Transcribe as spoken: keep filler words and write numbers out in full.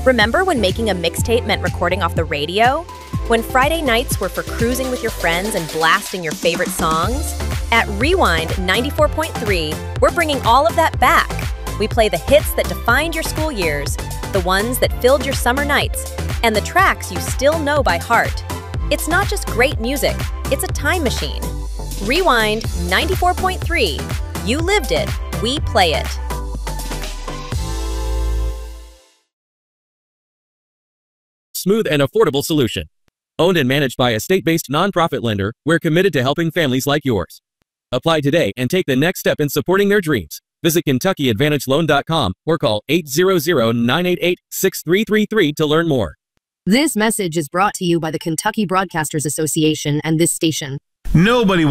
Remember when making a mixtape meant recording off the radio? When Friday nights were for cruising with your friends and blasting your favorite songs? At Rewind ninety-four point three, we're bringing all of that back. We play the hits that defined your school years, the ones that filled your summer nights, and the tracks you still know by heart. It's not just great music, it's a time machine. Rewind ninety-four point three. You lived it, we play it. Smooth and affordable solution. Owned and managed by a state-based nonprofit lender, we're committed to helping families like yours. Apply today and take the next step in supporting their dreams. Visit Kentucky Advantage Loan dot com or call eight hundred, nine eight eight, six three three three to learn more. This message is brought to you by the Kentucky Broadcasters Association and this station. Nobody